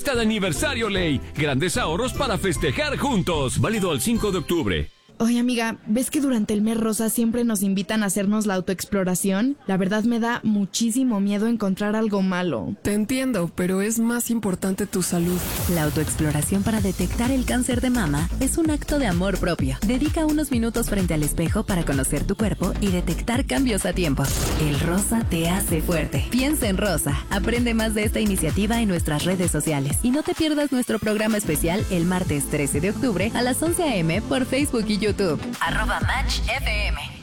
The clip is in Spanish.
Fiesta de aniversario Ley. Grandes ahorros para festejar juntos. Válido al 5 de octubre. Oye, amiga, ¿ves que durante el mes rosa siempre nos invitan a hacernos la autoexploración? La verdad me da muchísimo miedo encontrar algo malo. Te entiendo, pero es más importante tu salud. La autoexploración para detectar el cáncer de mama es un acto de amor propio. Dedica unos minutos frente al espejo para conocer tu cuerpo y detectar cambios a tiempo. El rosa te hace fuerte. Piensa en rosa. Aprende más de esta iniciativa en nuestras redes sociales. Y no te pierdas nuestro programa especial el martes 13 de octubre a las 11 a.m. por Facebook y YouTube. @MatchFM.